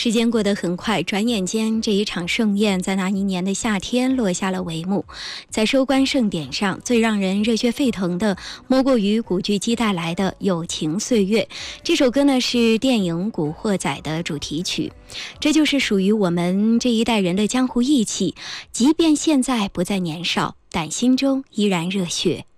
时间过得很快，转眼间这一场盛宴在那一年的夏天落下了帷幕。在收官盛典上，最让人热血沸腾的莫过于古巨基带来的《友情岁月》。这首歌呢是电影《古惑仔》的主题曲，这就是属于我们这一代人的江湖义气，即便现在不再年少，但心中依然热血。